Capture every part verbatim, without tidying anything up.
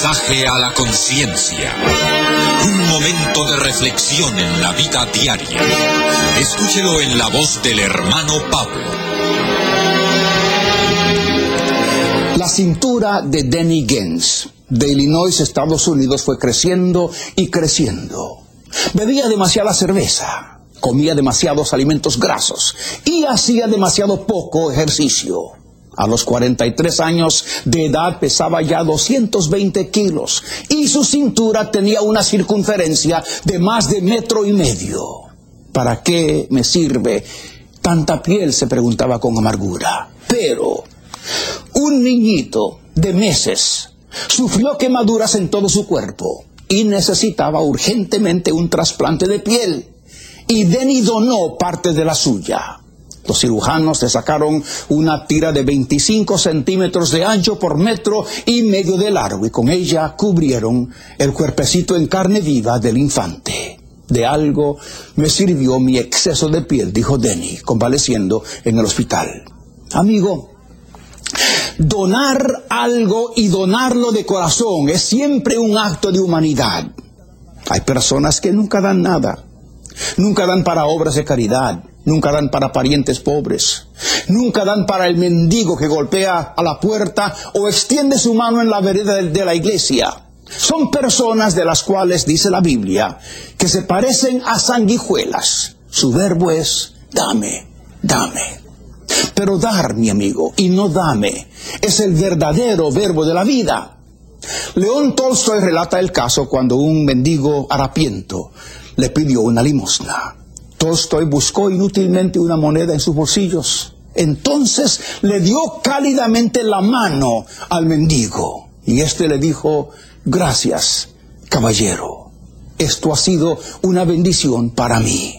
Mensaje a la conciencia. Un momento de reflexión en la vida diaria. Escúchelo en la voz del hermano Pablo. La cintura de Denny Gens, de Illinois, Estados Unidos, fue creciendo y creciendo. Bebía demasiada cerveza, comía demasiados alimentos grasos y hacía demasiado poco ejercicio. A los cuarenta y tres años de edad pesaba ya doscientos veinte kilos y su cintura tenía una circunferencia de más de metro y medio. ¿Para qué me sirve tanta piel?, se preguntaba con amargura. Pero un niñito de meses sufrió quemaduras en todo su cuerpo y necesitaba urgentemente un trasplante de piel. Y Denny donó parte de la suya. Los cirujanos le sacaron una tira de veinticinco centímetros de ancho por metro y medio de largo, y con ella cubrieron el cuerpecito en carne viva del infante. De algo me sirvió mi exceso de piel, dijo Denny, convaleciendo en el hospital. Amigo, donar algo y donarlo de corazón es siempre un acto de humanidad. Hay personas que nunca dan nada. Nunca dan para obras de caridad, nunca dan para parientes pobres, nunca dan para el mendigo que golpea a la puerta o extiende su mano en la vereda de la iglesia. Son personas de las cuales dice la Biblia que se parecen a sanguijuelas. Su verbo es dame, dame. Pero dar, mi amigo, y no dame, es el verdadero verbo de la vida. León Tolstoy relata el caso cuando un mendigo harapiento le pidió una limosna. Tolstoy buscó inútilmente una moneda en sus bolsillos. Entonces le dio cálidamente la mano al mendigo. Y éste le dijo: gracias, caballero. Esto ha sido una bendición para mí.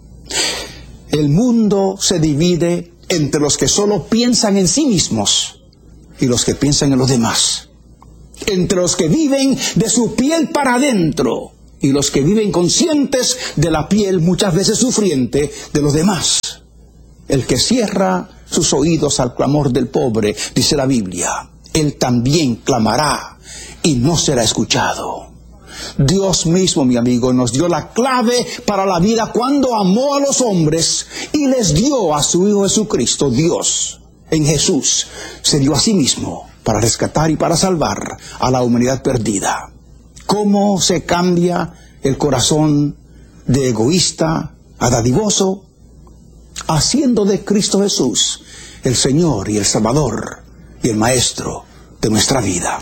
El mundo se divide entre los que solo piensan en sí mismos y los que piensan en los demás. Entre los que viven de su piel para adentro y los que viven conscientes de la piel muchas veces sufriente de los demás. El que cierra sus oídos al clamor del pobre, dice la Biblia, él también clamará y no será escuchado. Dios mismo, mi amigo, nos dio la clave para la vida cuando amó a los hombres y les dio a su Hijo Jesucristo. Dios, en Jesús, se dio a sí mismo para rescatar y para salvar a la humanidad perdida. ¿Cómo se cambia el corazón de egoísta a dadivoso? Haciendo de Cristo Jesús el Señor y el Salvador y el Maestro de nuestra vida.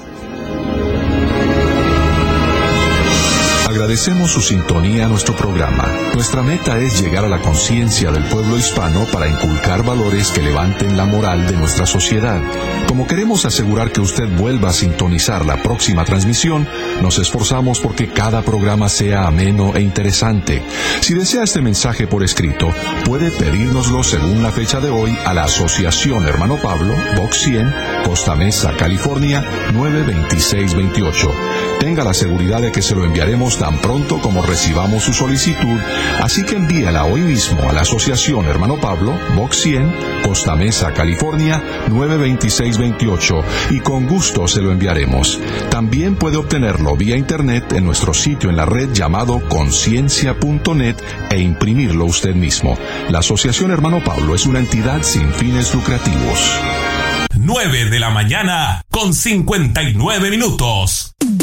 Agradecemos su sintonía a nuestro programa. Nuestra meta es llegar a la conciencia del pueblo hispano para inculcar valores que levanten la moral de nuestra sociedad. Como queremos asegurar que usted vuelva a sintonizar la próxima transmisión, nos esforzamos porque cada programa sea ameno e interesante. Si desea este mensaje por escrito, puede pedírnoslo según la fecha de hoy a la Asociación Hermano Pablo, Box cien, Costa Mesa, California, nueve dos seis dos ocho. Tenga la seguridad de que se lo enviaremos tan pronto como recibamos su solicitud, así que envíala hoy mismo a la Asociación Hermano Pablo, Box cien, Costa Mesa, California, nueve dos seis dos ocho, y con gusto se lo enviaremos. También puede obtenerlo vía internet en nuestro sitio en la red llamado conciencia punto net e imprimirlo usted mismo. La Asociación Hermano Pablo es una entidad sin fines lucrativos. nueve de la mañana con cincuenta y nueve minutos.